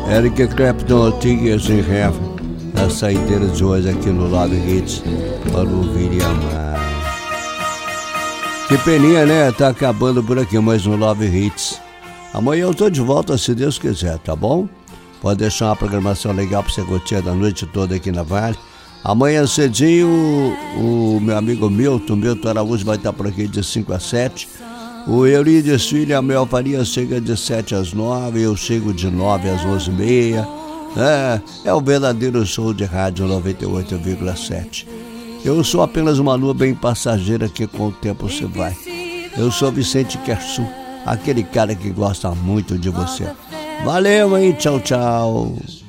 Eric Clapton, Tigers in Heaven. A saideira de hoje aqui no Love Hits para ouvir e amar. Que peninha, né? Tá acabando por aqui mais um Love Hits. Amanhã eu tô de volta, se Deus quiser, tá bom? Pode deixar uma programação legal pra você curtir da noite toda aqui na Vale. Amanhã cedinho o meu amigo Milton Araújo vai estar por aqui de 5 às 7. O Eurides Filho e a Mel Faria chega de 7 às 9, eu chego de 9 às 11h30. É o verdadeiro show de rádio 98,7. Eu sou apenas uma nuvem passageira que com o tempo se vai. Eu sou Vicente Kersu, aquele cara que gosta muito de você. Valeu, hein? Tchau, tchau.